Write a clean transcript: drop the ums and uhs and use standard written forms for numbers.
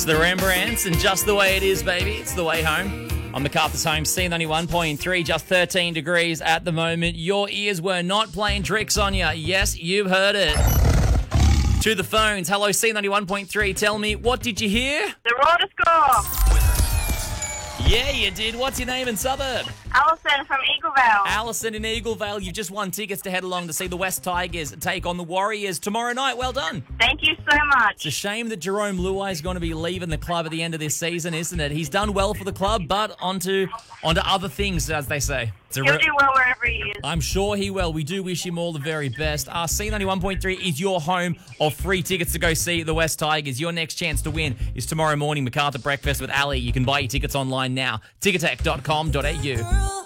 It's the Rembrandts and Just the Way It Is, baby. It's the way home. On MacArthur's home, C91.3, just 13 degrees at the moment. Your ears were not playing tricks on you. Yes, you've heard it. To the phones. Hello, C91.3. Tell me, what did you hear? The Roar score. Yeah, you did. What's your name and suburb? Alison from Eaglevale. Alison in Eaglevale. You've just won tickets to head along to see the West Tigers take on the Warriors tomorrow night. Well done. Thank you so much. It's a shame that Jerome Luai is going to be leaving the club at the end of this season, isn't it? He's done well for the club, but onto other things, as they say. He'll do well wherever he is. I'm sure he will. We do wish him all the very best. C91.3 is your home of free tickets to go see the West Tigers. Your next chance to win is tomorrow morning, MacArthur Breakfast with Ali. You can buy your tickets online now. Ticketek.com.au.